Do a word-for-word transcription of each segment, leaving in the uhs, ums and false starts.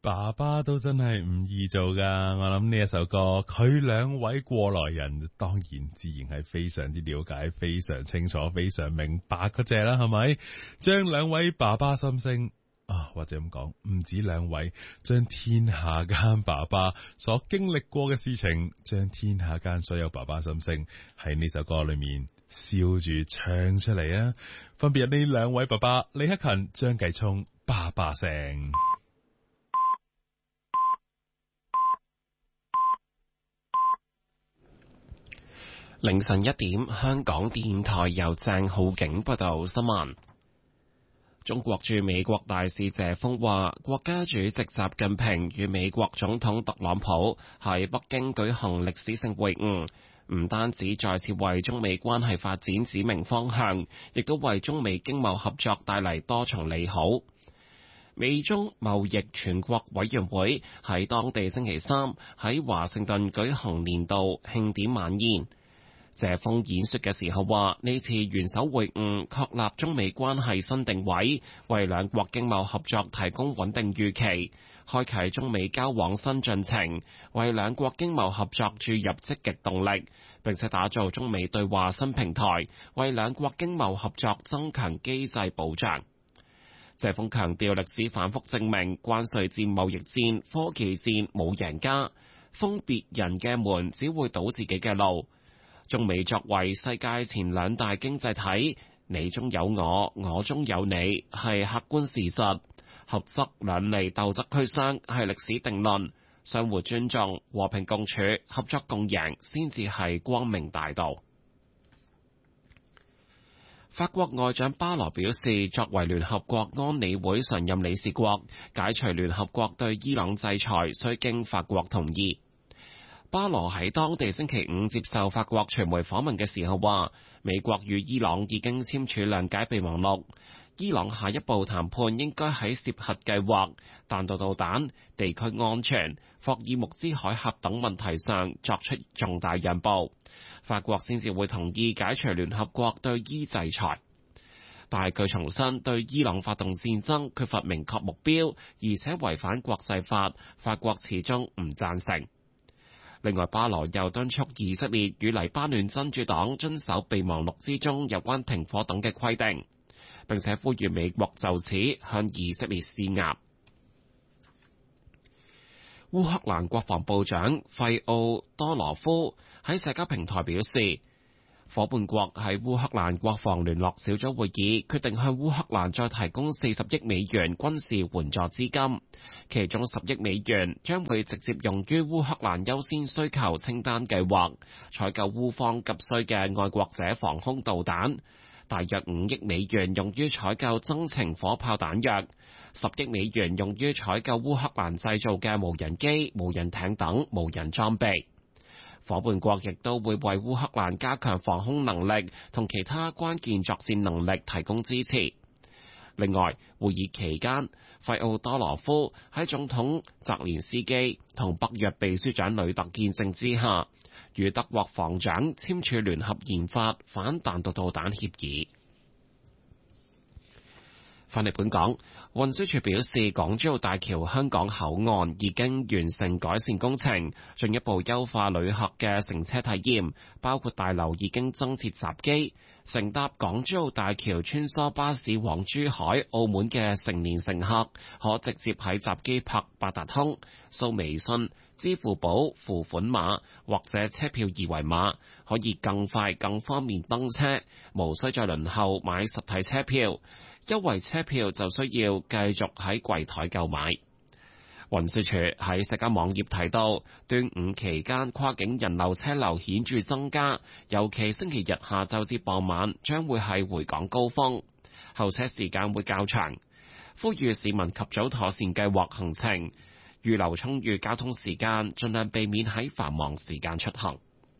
爸爸都真係唔易做噶，我諗呢一首歌，佢兩位過來人，當然自然係非常之了解、非常清楚、非常明白嗰隻啦，係咪？將兩位爸爸心聲啊，或者咁講，唔止兩位，將天下間爸爸所經歷過嘅事情，將天下間所有爸爸心聲喺呢首歌裏面笑住唱出嚟啊！分別係呢兩位爸爸，李克勤、張繼聰，爸爸聲。 凌晨一點，香港電台由鄭浩景報道新聞。中國駐美國大使謝鋒話，國家主席習近平與美國總統特朗普喺北京舉行歷史性會晤，唔單止再次為中美關係發展指明方向，亦都為中美經貿合作帶嚟多重利好。美中貿易全國委員會喺當地星期三喺華盛頓舉行年度慶典晚宴。謝鋒演說嘅時候話，呢次元首會晤確立中美關係新定位，為兩國經貿合作提供穩定預期，開啟中美交往新進程，為兩國經貿合作注入積極動力，並且打造中美對話新平台，為兩國經貿合作增強機制保障。謝鋒強調，歷史反覆證明，關稅戰、貿易戰、科技戰冇贏家，封別人嘅門只會堵自己嘅路。中美作為世界前兩大經濟體，你中有我，我中有你，係客觀事實。合則兩利，鬥則俱傷，係歷史定論。相互尊重、和平共處、合作共贏，先至係光明大道。法國外長巴羅表示，作為聯合國安理會常任理事國，解除聯合國對伊朗制裁，需經法國同意。巴羅喺當地星期五接受法國傳媒訪問嘅時候話，美國與伊朗已經簽署諒解備忘錄，伊朗下一步談判應該喺涉核計劃、彈道導彈、地區安全、霍爾木茲海峽等問題上作出重大讓步，法國先至會同意解除聯合國對伊制裁。但係佢重申，對伊朗發動戰爭缺乏明確目標，而且違反國際法，法國始終唔贊成。另外，巴羅又敦促以色列與黎巴嫩真主黨遵守備忘錄之中有關停火等嘅規定，並且呼籲美國就此向以色列施壓。烏克蘭國防部長費奧多羅夫喺社交平台表示，夥伴國喺烏克蘭國防聯絡小組會議決定向烏克蘭再提供四十億美元軍事援助資金，其中十億美元將會直接用於烏克蘭優先需求清單計劃，採購烏方急需嘅愛國者防空導彈，大約五億美元用於採購增程火炮彈藥，十億美元用於採購烏克蘭製造嘅無人機、無人艇等無人裝備。夥伴國亦都會為烏克蘭加強防空能力同其他關鍵作戰能力提供支持。另外，會議期間，費奧多羅夫喺總統澤連斯基同北約秘書長呂特見證之下，與德國防長簽署聯合研發反彈道導彈協議。返嚟本港，運輸署表示，港珠澳大橋香港口岸已經完成改善工程，進一步優化旅客嘅乘車體驗，包括大樓已經增設閘機，乘搭港珠澳大橋穿梭巴士往珠海、澳門嘅成年乘客，可直接喺閘機拍八達通、掃微信、支付寶付款碼或者車票二維碼，可以更快更方便登車，無需再輪候買實體車票。優惠車票就需要繼續喺櫃台購買。運輸署喺社交網頁提到，端午期間跨境人流車流顯著增加，尤其星期日下晝至傍晚將會係回港高峰，候車時間會較長。呼籲市民及早妥善計劃行程，預留充裕交通時間，盡量避免喺繁忙時間出行。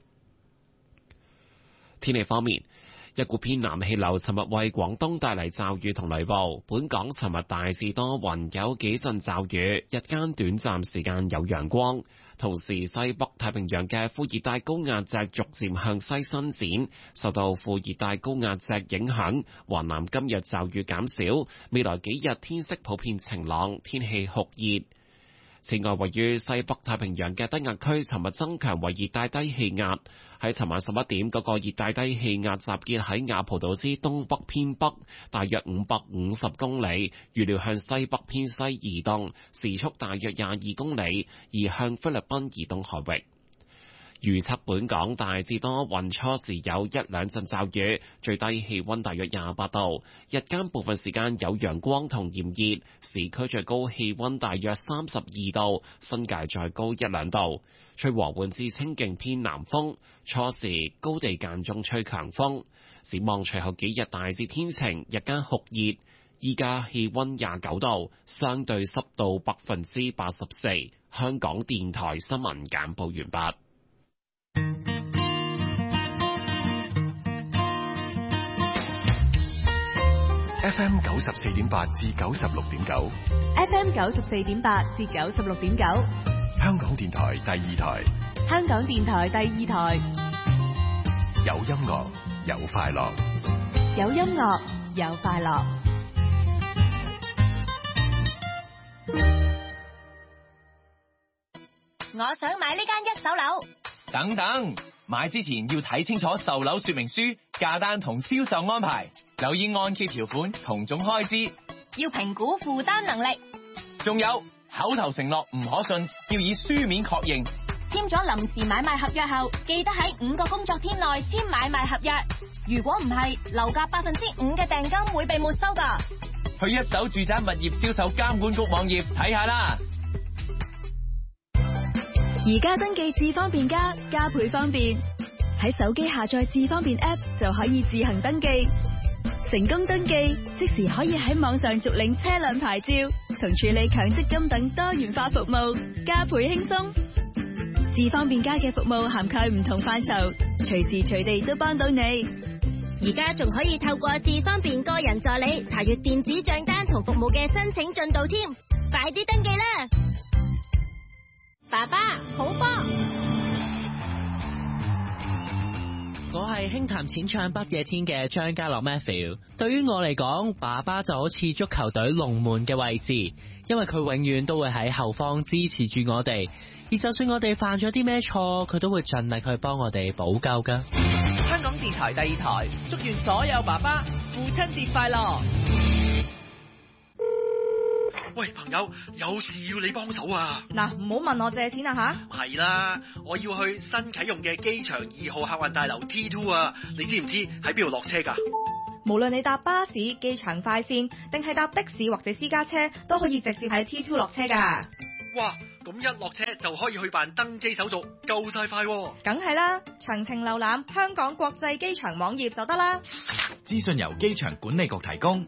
天氣方面，一股偏南氣流尋日為廣東帶嚟驟雨同雷暴，本港尋日大致多雲，有幾陣驟雨，日間短暫時間有陽光。同時，西北太平洋嘅副熱帶高壓脊逐漸向西伸展，受到副熱帶高壓脊影響，華南今日驟雨減少，未來幾日天色普遍晴朗，天氣酷熱。 此外，位於西北太平洋嘅低壓區，尋日增強為熱帶低氣壓。喺尋晚十一點，嗰個熱帶低氣壓集結喺雅蒲島之東北偏北，大約五百五十公里，預料向西北偏西移動，時速大約廿二公里，移向菲律賓以東海域。預測本港大致多雲，初時有一兩陣驟雨，最低氣溫大約廿八度，日間部分時間有陽光同炎熱，市區最高氣溫大約三十二度，新界再高一兩度，吹和緩至清勁偏南風，初時高地間中吹強風。展望隨後幾日大致天晴，日間酷熱，依家氣溫廿九度，相對濕度百分之八十四。香港電台新聞簡報完畢。 F M 九十四點八至九十六點九 ，F M 九十四點八至九十六點九， 香港電台第二台， 香港電台第二台， 有音樂有快樂， 有音樂有快樂。 我想買呢間一手樓。 等等，買之前要睇清楚售樓說明書、價單同銷售安排，留意按揭條款同總開支， 要評估負擔能力。 仲有口頭承諾唔可信，要以書面確認。 簽咗臨時買賣合約後，記得喺五個工作天內簽買賣合約。如果唔係，樓價百分之五嘅訂金會被沒收㗎。 去一手住宅物業銷售監管局網頁睇下啦。 而家登記智方便加，加倍方便。喺手機下載智方便 App 就可以自行登記，成功登記即時可以喺網上續領車輛牌照同處理強積金等多元化服務，加倍輕鬆。智方便加嘅服務涵蓋唔同範疇，隨時隨地都幫到你。 而家仲可以透過智方便個人助理查閱電子賬單同服務嘅申請進度添，快啲登記啦！爸爸，好波！ 我係輕彈淺唱不夜天嘅張家樂 Matthew。對於我嚟講，爸爸就好似足球隊龍門嘅位置，因為佢永遠都會喺後方支持住我哋，而就算我哋犯咗啲咩錯，佢都會盡力去幫我哋補救噶。 香港電台第二台，祝願所有爸爸父親節快樂！ 喂，朋友，有事要你幫手啊！ 嗱，唔好問我借錢啊吓！ 係啦，我要去新啟用嘅機場二號客運大樓 T 二 啊！你知唔知喺邊度落車㗎？ 無論你搭巴士、機場快線，定係搭的士或者私家車，都可以直接喺 T 二 落車㗎。 哇！咁一落車就可以去辦登機手續，夠晒快喎！ 梗係啦，詳情瀏覽香港國際機場網頁就得啦。 資訊由機場管理局提供。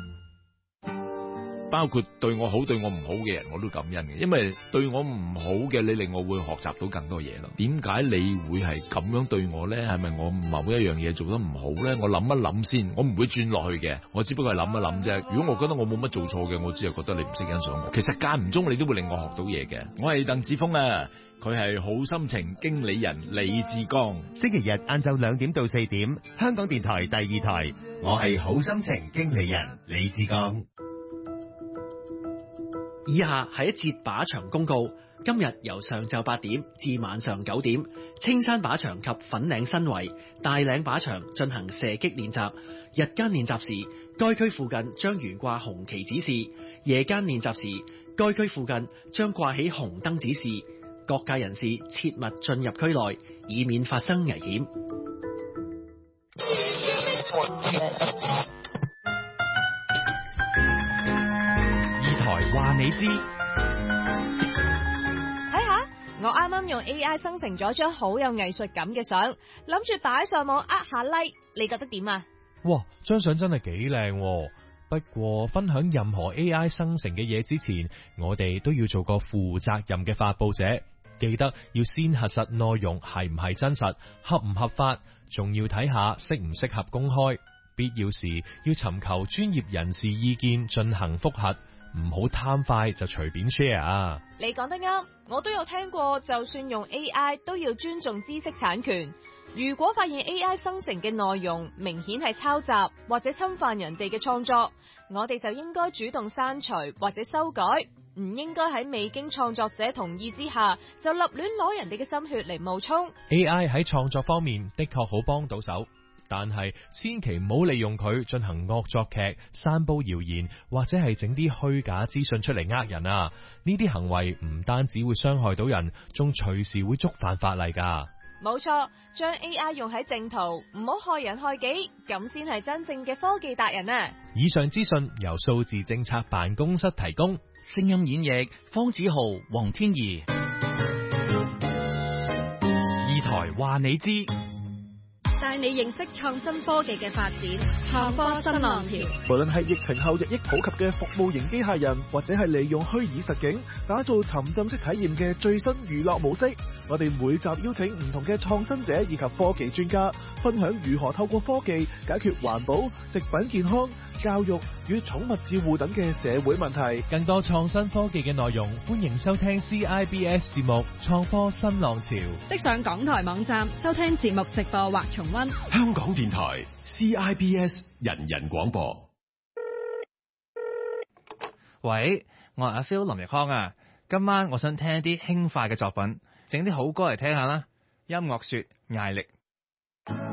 包括對我好對我唔好嘅人，我都感恩嘅，因為對我唔好嘅你令我會學習到更多嘢咯。點解你會係咁樣對我呢？係咪我某一樣嘢做得唔好呢？我諗一諗先，我唔會轉落去嘅，我只不過係諗一諗啫。如果我覺得我冇乜做錯嘅，我只係覺得你唔識欣賞我。其實間唔中你都會令我學到嘢嘅。我係鄧志峰啊，佢係好心情經理人李志剛。 星期日晏晝兩點到四點，香港電台第二台，我係好心情經理人李志剛。 以下係一節靶場公告。今日由上晝八點至晚上九點，青山靶場及粉嶺新圍、大嶺靶場進行射擊練習。日間練習時，該區附近將懸掛紅旗指示；夜間練習時，該區附近將掛起紅燈指示。各界人士切勿進入區內，以免發生危險。 話你知， 睇下我啱啱用 A I 生成咗張好有藝術感嘅相，諗住擺上網呃下 like， 你覺得點啊？ 哇，張相真係幾靚，不過分享任何 A I 生成嘅嘢之前，我哋都要做個負責任嘅發佈者，記得要先核實內容係唔係真實，合唔合法，仲要睇下適唔適合公開，必要時要尋求專業人士意見進行複核。唔好貪快就隨便 share 啊！ 你講得啱，我都有聽過，就算用 A I 都要尊重知識產權。如果發現 A I 生成嘅內容明顯係抄襲或者侵犯人哋嘅創作，我哋就應該主動刪除或者修改。 唔應該喺未經創作者同意之下就立亂攞人哋嘅心血嚟冒充。 A I 喺創作方面的確好幫到手，但係千祈唔好利用佢進行惡作劇、散佈謠言或者係整啲虛假資訊出嚟呃人啊！呢啲行為唔單止會傷害到人，仲隨時會觸犯法例噶。 冇錯，將 A I 用喺正途，唔好害人害己，咁先係真正嘅科技達人啊！ 以上資訊由數字政策辦公室提供， 聲音演繹方子豪、黃天怡。二台話你知。 帶你認識創新科技嘅發展，創科新浪潮。 無論係疫情後日益普及嘅服務型機械人，或者係利用虛擬實境打造沉浸式體驗嘅最新娛樂模式，我哋每集邀請唔同嘅創新者以及科技專家，分享如何透過科技解決環保、食品健康、教育與寵物照護等嘅社會問題。 更多創新科技嘅內容，歡迎收聽 C I B S 節目《創科新浪潮》， 即上港台網站收聽節目直播或重溫。 香港電台 C I B S 人人廣播。 喂，我係阿 Phil 林奕康啊，今晚我想聽一啲輕快嘅作品，整啲好歌嚟聽下啦。音樂說艾力。